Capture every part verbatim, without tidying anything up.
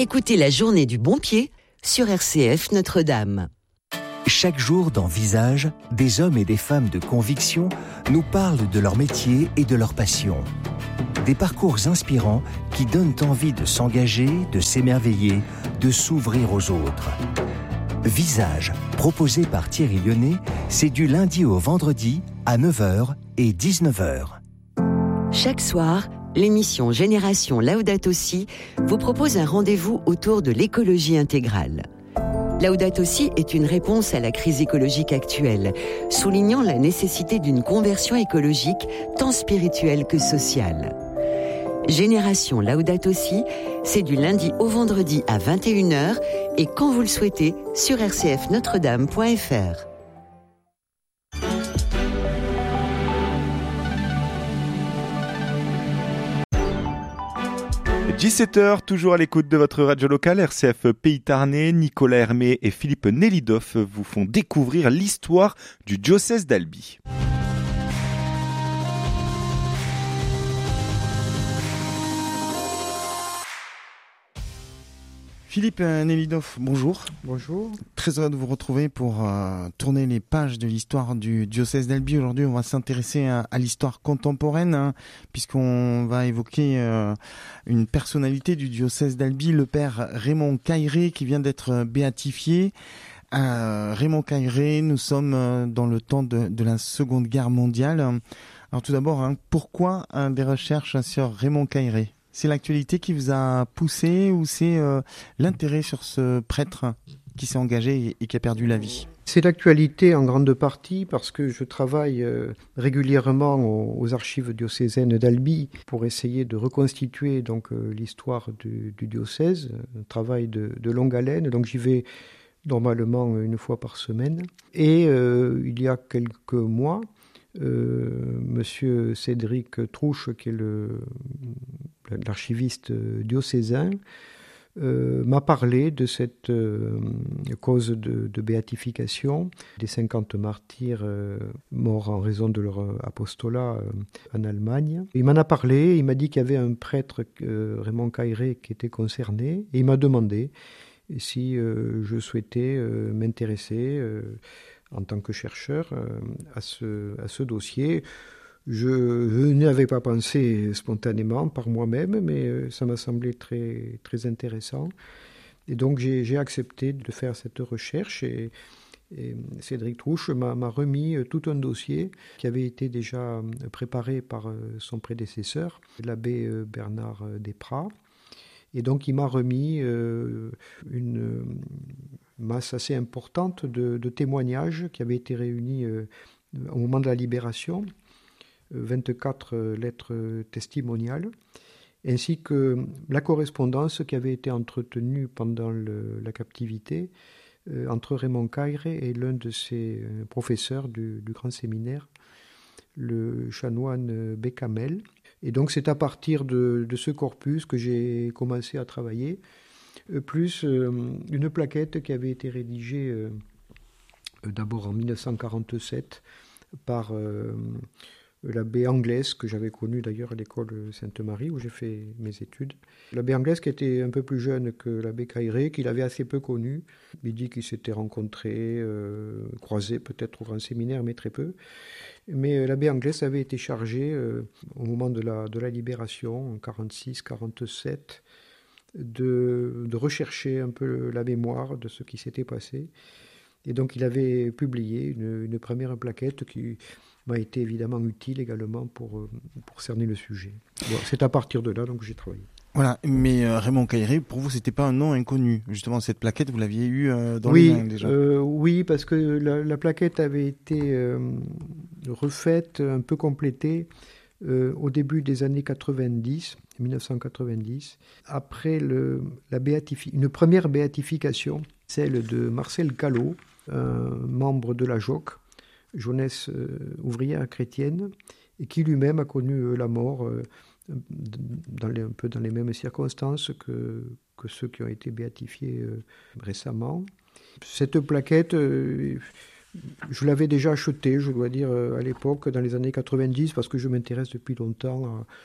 Écoutez la journée du bon pied sur R C F Notre-Dame. Chaque jour dans Visage, des hommes et des femmes de conviction nous parlent de leur métier et de leur passion. Des parcours inspirants qui donnent envie de s'engager, de s'émerveiller, de s'ouvrir aux autres. Visage, proposé par Thierry Lyonnais, c'est du lundi au vendredi à neuf heures et dix-neuf heures. Chaque soir, l'émission Génération Laudato Si vous propose un rendez-vous autour de l'écologie intégrale. Laudato Si est une réponse à la crise écologique actuelle, soulignant la nécessité d'une conversion écologique tant spirituelle que sociale. Génération Laudato Si, c'est du lundi au vendredi à vingt et une heures et quand vous le souhaitez sur r c f notre dame point f r. dix-sept heures, toujours à l'écoute de votre radio locale, R C F Pays Tarnais. Nicolas Hermé et Philippe Nelidoff vous font découvrir l'histoire du diocèse d'Albi. Philippe Nelidoff, bonjour. Bonjour. Très heureux de vous retrouver pour euh, tourner les pages de l'histoire du diocèse d'Albi. Aujourd'hui, on va s'intéresser à, à l'histoire contemporaine, hein, puisqu'on va évoquer euh, une personnalité du diocèse d'Albi, le père Raymond Cailleret, qui vient d'être béatifié. Euh, Raymond Cailleret, nous sommes euh, dans le temps de, de la Seconde Guerre mondiale. Alors tout d'abord, hein, pourquoi hein, des recherches sur Raymond Cailleret ? C'est l'actualité qui vous a poussé ou c'est euh, l'intérêt sur ce prêtre qui s'est engagé et, et qui a perdu la vie ? C'est l'actualité en grande partie parce que je travaille euh, régulièrement aux, aux archives diocésaines d'Albi pour essayer de reconstituer donc euh, l'histoire du, du diocèse, un travail de, de longue haleine. Donc j'y vais normalement une fois par semaine. Et euh, il y a quelques mois, euh, Monsieur Cédric Trouche, qui est le l'archiviste diocésain, euh, m'a parlé de cette euh, cause de, de béatification des cinquante martyrs euh, morts en raison de leur apostolat euh, en Allemagne. Il m'en a parlé, il m'a dit qu'il y avait un prêtre, euh, Raymond Cailleret, qui était concerné, et il m'a demandé si euh, je souhaitais euh, m'intéresser euh, en tant que chercheur euh, à, ce, à ce dossier. Je, je n'y avais pas pensé spontanément par moi-même, mais ça m'a semblé très, très intéressant. Et donc j'ai, j'ai accepté de faire cette recherche et, et Cédric Trouche m'a, m'a remis tout un dossier qui avait été déjà préparé par son prédécesseur, l'abbé Bernard Desprats. Et donc il m'a remis euh, une masse assez importante de, de témoignages qui avaient été réunis euh, au moment de la Libération. vingt-quatre lettres testimoniales, ainsi que la correspondance qui avait été entretenue pendant le, la captivité euh, entre Raymond Cailleret et l'un de ses professeurs du, du grand séminaire, le chanoine Bécamel. Et donc c'est à partir de, de ce corpus que j'ai commencé à travailler, euh, plus euh, une plaquette qui avait été rédigée euh, d'abord en dix-neuf cent quarante-sept par... Euh, l'abbé Anglès, que j'avais connu d'ailleurs à l'école Sainte-Marie, où j'ai fait mes études. L'abbé Anglès, qui était un peu plus jeune que l'abbé Cailleret, qu'il avait assez peu connu. Il dit qu'ils s'étaient rencontrés, euh, croisés peut-être au grand séminaire, mais très peu. Mais euh, l'abbé Anglès avait été chargé, euh, au moment de la, de la Libération, en quarante-six quarante-sept, de, de rechercher un peu la mémoire de ce qui s'était passé. Et donc il avait publié une, une première plaquette qui m'a été évidemment utile également pour, pour cerner le sujet. Bon, c'est à partir de là donc, que j'ai travaillé. Voilà, mais euh, Raymond Cailleret, pour vous, c'était pas un nom inconnu. Justement, cette plaquette, vous l'aviez eue euh, dans oui, les mains déjà. Euh, oui, parce que la, la plaquette avait été euh, refaite, un peu complétée, euh, au début des années quatre-vingt-dix, dix-neuf cent quatre-vingt-dix, après le, la béatifi- une première béatification, celle de Marcel Callot, un membre de la J O C, jeunesse euh, ouvrière chrétienne, et qui lui-même a connu euh, la mort euh, dans les, un peu dans les mêmes circonstances que, que ceux qui ont été béatifiés euh, récemment. Cette plaquette, euh, je l'avais déjà achetée, je dois dire, euh, à l'époque, dans les années quatre-vingt-dix, parce que je m'intéresse depuis longtemps à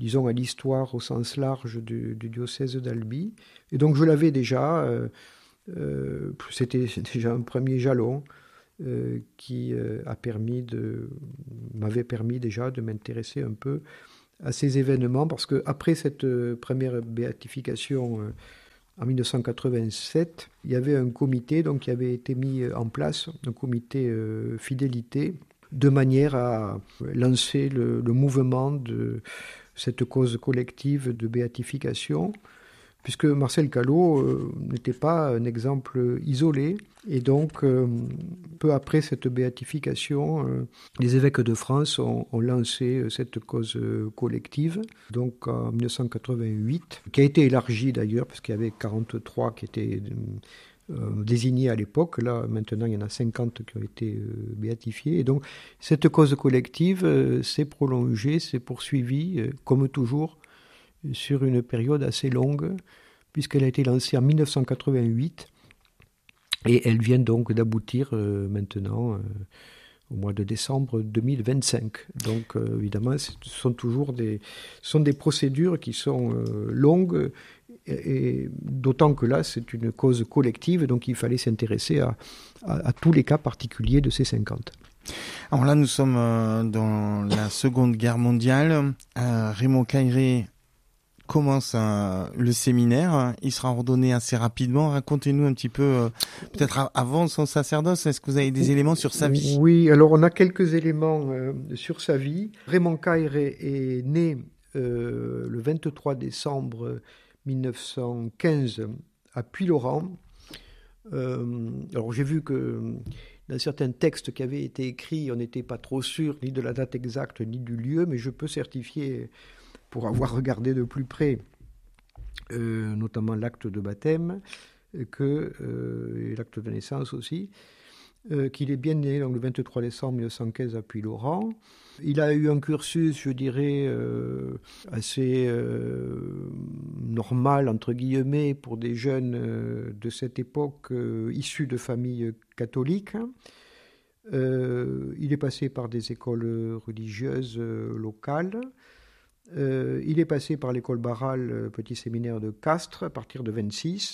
disons, à l'histoire au sens large du, du diocèse d'Albi. Et donc je l'avais déjà, euh, euh, c'était déjà un premier jalon euh, qui euh, a permis de, m'avait permis déjà de m'intéresser un peu à ces événements, parce qu'après cette première béatification euh, en mille neuf cent quatre-vingt-sept, il y avait un comité donc, qui avait été mis en place, un comité euh, fidélité, de manière à lancer le, le mouvement de cette cause collective de béatification, puisque Marcel Callot euh, n'était pas un exemple isolé. Et donc, euh, peu après cette béatification, euh, les évêques de France ont, ont lancé cette cause euh, collective, donc en mille neuf cent quatre-vingt-huit, qui a été élargie d'ailleurs, parce qu'il y avait quarante-trois qui étaient euh, désignés à l'époque. Là, maintenant, il y en a cinquante qui ont été euh, béatifiés. Et donc, cette cause collective euh, s'est prolongée, s'est poursuivie, euh, comme toujours, sur une période assez longue, puisqu'elle a été lancée en mille neuf cent quatre-vingt-huit, et elle vient donc d'aboutir euh, maintenant euh, au mois de décembre deux mille vingt-cinq. Donc euh, évidemment, ce sont toujours des, sont des procédures qui sont euh, longues, et, et d'autant que là, c'est une cause collective, donc il fallait s'intéresser à, à, à tous les cas particuliers de ces cinquante. Alors là, nous sommes euh, dans la Seconde Guerre mondiale. Euh, Raymond Cailleret commence euh, le séminaire, il sera ordonné assez rapidement. Racontez-nous un petit peu, euh, peut-être a- avant son sacerdoce, est-ce que vous avez des éléments sur sa vie ? Oui, alors on a quelques éléments euh, sur sa vie. Raymond Cailleret est né euh, le vingt-trois décembre mille neuf cent quinze à Puylaurens. Euh, alors j'ai vu que dans certains textes qui avaient été écrits, on n'était pas trop sûr ni de la date exacte ni du lieu, mais je peux certifier, pour avoir regardé de plus près, euh, notamment l'acte de baptême, que, euh, et l'acte de naissance aussi, euh, qu'il est bien né donc, le vingt-trois décembre mille neuf cent quinze à Puylaurens. Il a eu un cursus, je dirais, euh, assez euh, normal, entre guillemets, pour des jeunes euh, de cette époque euh, issus de familles catholiques. Euh, il est passé par des écoles religieuses euh, locales. Euh, il est passé par l'école Barral, petit séminaire de Castres, à partir de vingt-six.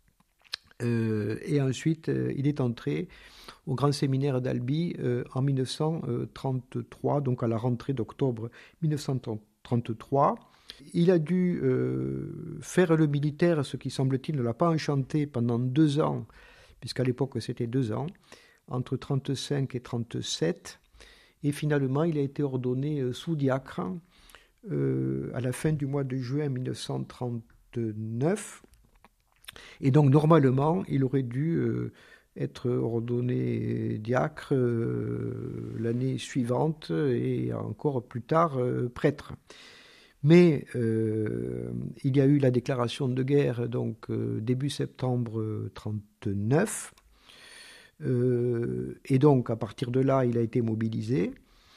Euh, et ensuite, euh, il est entré au grand séminaire d'Albi euh, en mille neuf cent trente-trois, donc à la rentrée d'octobre mille neuf cent trente-trois. Il a dû euh, faire le militaire, ce qui semble-t-il ne l'a pas enchanté pendant deux ans, puisqu'à l'époque c'était deux ans, entre trente-cinq et trente-sept. Et finalement, il a été ordonné euh, sous-diacre Euh, à la fin du mois de juin mille neuf cent trente-neuf. Et donc, normalement, il aurait dû euh, être ordonné diacre euh, l'année suivante et encore plus tard euh, prêtre. Mais euh, il y a eu la déclaration de guerre, donc euh, début septembre trente-neuf. Euh, et donc, à partir de là, il a été mobilisé.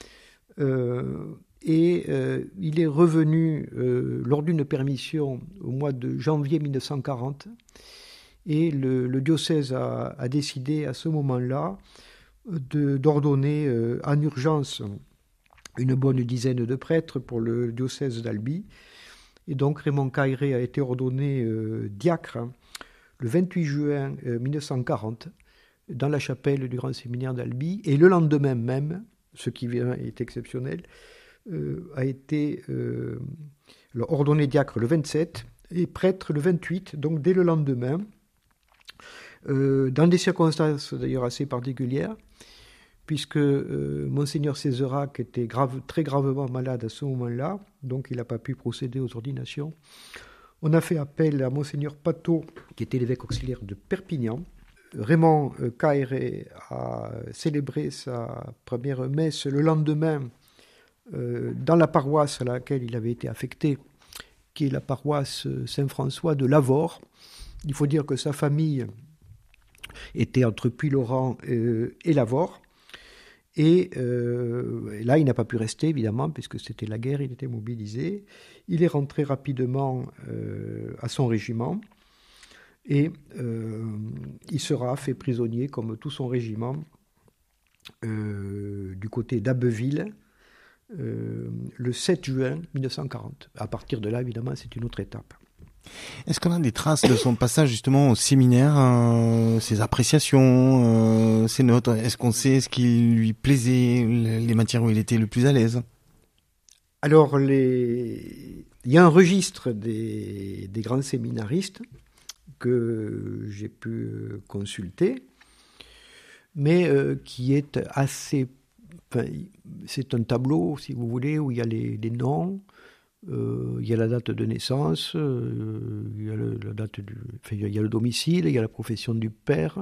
Euh, Et euh, il est revenu euh, lors d'une permission au mois de janvier mille neuf cent quarante. Et le, le diocèse a, a décidé à ce moment-là de, d'ordonner euh, en urgence une bonne dizaine de prêtres pour le diocèse d'Albi. Et donc Raymond Cailleret a été ordonné euh, diacre le vingt-huit juin euh, mille neuf cent quarante dans la chapelle du grand séminaire d'Albi. Et le lendemain même, ce qui est exceptionnel, Euh, a été euh, ordonné diacre le vingt-sept et prêtre le vingt-huit, donc dès le lendemain, euh, dans des circonstances d'ailleurs assez particulières, puisque euh, Monseigneur Césarac était grave, très gravement malade à ce moment-là, donc il n'a pas pu procéder aux ordinations. On a fait appel à Monseigneur Pateau, qui était l'évêque auxiliaire de Perpignan. Raymond euh, Cailleret a célébré sa première messe le lendemain Euh, dans la paroisse à laquelle il avait été affecté, qui est la paroisse Saint-François de Lavore. Il faut dire que sa famille était entre Puylaurens euh, et Lavore. Et euh, là, il n'a pas pu rester, évidemment, puisque c'était la guerre, il était mobilisé. Il est rentré rapidement euh, à son régiment. Et euh, il sera fait prisonnier, comme tout son régiment, euh, du côté d'Abbeville, euh, le sept juin mille neuf cent quarante. À partir de là, évidemment, c'est une autre étape. Est-ce qu'on a des traces de son passage justement au séminaire, euh, ses appréciations, euh, ses notes? Est-ce qu'on sait ce qui lui plaisait, les matières où il était le plus à l'aise? Alors, les... il y a un registre des, des grands séminaristes que j'ai pu consulter, mais euh, qui est assez... Enfin, c'est un tableau, si vous voulez, où il y a les, les noms, euh, il y a la date de naissance, euh, il y a le, la date du, enfin, il y a le domicile, il y a la profession du père,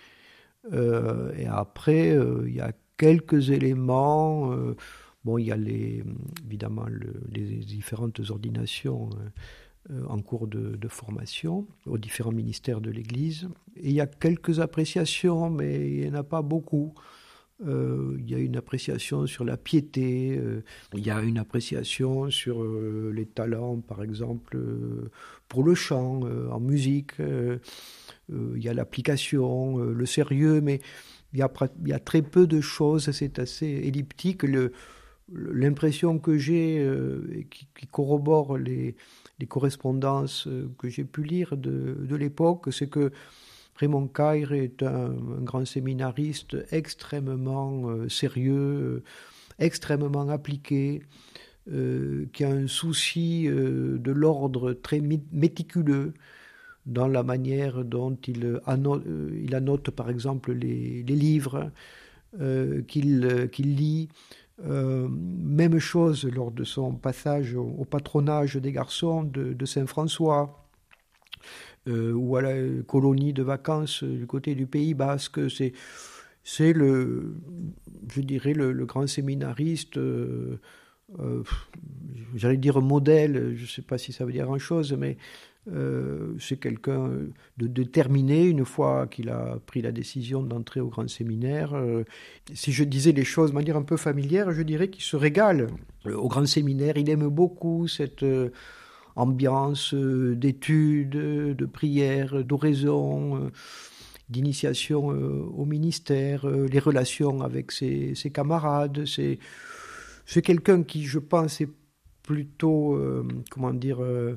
euh, et après, euh, il y a quelques éléments... Euh, Bon, il y a les, évidemment le, les différentes ordinations euh, en cours de, de formation aux différents ministères de l'Église. Et il y a quelques appréciations, mais il n'y en a pas beaucoup. Euh, il y a une appréciation sur la piété, euh, il y a une appréciation sur euh, les talents, par exemple, euh, pour le chant, euh, en musique. Euh, euh, il y a l'application, euh, le sérieux, mais il y a, il y a très peu de choses, c'est assez elliptique. Le, L'impression que j'ai, euh, qui, qui corrobore les, les correspondances que j'ai pu lire de, de l'époque, c'est que Raymond Caire est un, un grand séminariste extrêmement euh, sérieux, extrêmement appliqué, euh, qui a un souci euh, de l'ordre très méticuleux dans la manière dont il annote, il annote par exemple les, les livres euh, qu'il, qu'il lit. Euh, même chose lors de son passage au, au patronage des garçons de, de Saint-François euh, ou à la colonie de vacances du côté du Pays Basque. C'est, c'est le, je dirais, le, le grand séminariste, euh, euh, j'allais dire modèle, je ne sais pas si ça veut dire grand-chose, mais Euh, c'est quelqu'un de déterminé une fois qu'il a pris la décision d'entrer au grand séminaire. Euh, si je disais les choses de manière un peu familière, je dirais qu'il se régale euh, au grand séminaire. Il aime beaucoup cette euh, ambiance euh, d'études, de prière, d'oraison, euh, d'initiation euh, au ministère, euh, les relations avec ses, ses camarades. C'est, c'est quelqu'un qui, je pense, est plutôt, euh, comment dire... Euh,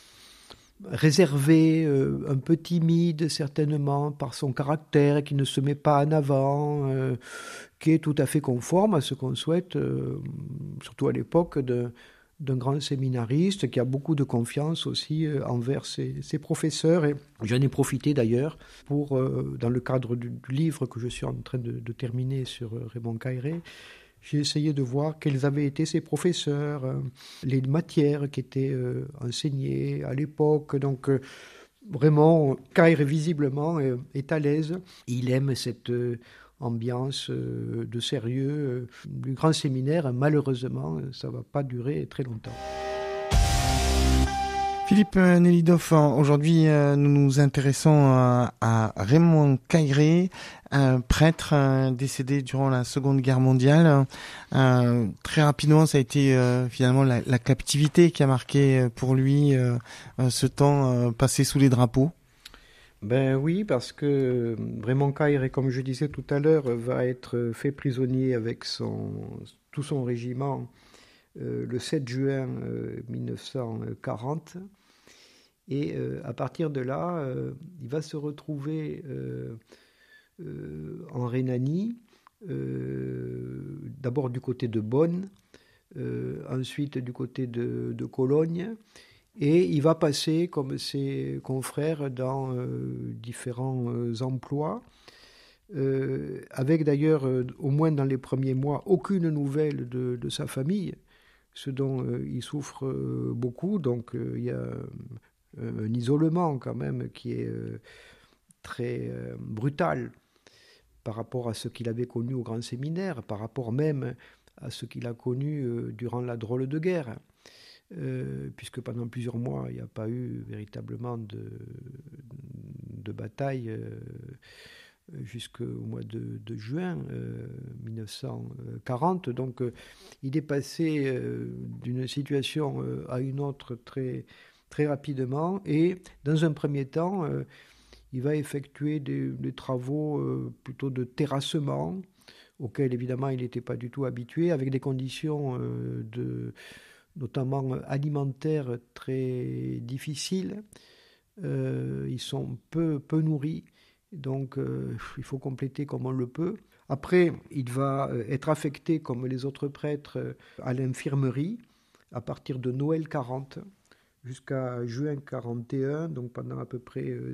réservé, euh, un peu timide certainement par son caractère, qui ne se met pas en avant, euh, qui est tout à fait conforme à ce qu'on souhaite, euh, surtout à l'époque, de, d'un grand séminariste, qui a beaucoup de confiance aussi euh, envers ses, ses professeurs. Et j'en ai profité d'ailleurs pour, euh, dans le cadre du, du livre que je suis en train de, de terminer sur euh, Raymond Caire, j'ai essayé de voir quels avaient été ses professeurs, euh, les matières qui étaient euh, enseignées à l'époque. Donc, euh, vraiment, Caire, visiblement, euh, est à l'aise. Il aime cette euh, ambiance euh, de sérieux euh, du grand séminaire. Malheureusement, ça ne va pas durer très longtemps. Philippe Nelidoff, aujourd'hui euh, nous nous intéressons à, à Raymond Caire, un prêtre euh, décédé durant la Seconde Guerre mondiale. Euh, très rapidement, ça a été euh, finalement la, la captivité qui a marqué pour lui euh, ce temps euh, passé sous les drapeaux. Ben oui, parce que Raymond Caire, comme je disais tout à l'heure, va être fait prisonnier avec son, tout son régiment Euh, le sept juin euh, mille neuf cent quarante. Et euh, à partir de là, euh, il va se retrouver euh, euh, en Rhénanie, euh, d'abord du côté de Bonn, euh, ensuite du côté de, de Cologne, et il va passer, comme ses confrères, dans euh, différents euh, emplois, euh, avec d'ailleurs, euh, au moins dans les premiers mois, aucune nouvelle de, de sa famille, ce dont euh, il souffre euh, beaucoup. Donc euh, il y a euh, un isolement quand même qui est euh, très euh, brutal par rapport à ce qu'il avait connu au grand séminaire, par rapport même à ce qu'il a connu euh, durant la drôle de guerre, euh, puisque pendant plusieurs mois il n'y a pas eu véritablement de, de bataille euh, jusqu'au mois de, de juin euh, mille neuf cent quarante. Donc euh, il est passé euh, d'une situation euh, à une autre très, très rapidement, et dans un premier temps, euh, il va effectuer des, des travaux euh, plutôt de terrassement auxquelles évidemment il n'était pas du tout habitué, avec des conditions euh, de, notamment alimentaires très difficiles. Euh, ils sont peu, peu nourris, donc euh, il faut compléter comme on le peut. Après, il va être affecté, comme les autres prêtres, à l'infirmerie à partir de Noël quarante jusqu'à juin quarante et un, donc pendant à peu près